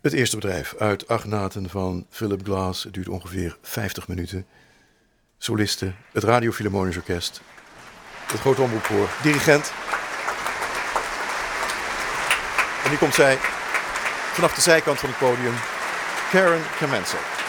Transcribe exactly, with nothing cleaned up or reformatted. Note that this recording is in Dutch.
Het eerste bedrijf uit acht naten van Philip Glass. Het duurt ongeveer vijftig minuten. Solisten, het Radio Philharmonisch Orkest, het Grote Omroepkoor, dirigent. En nu komt zij vanaf de zijkant van het podium, Karen Kamencek.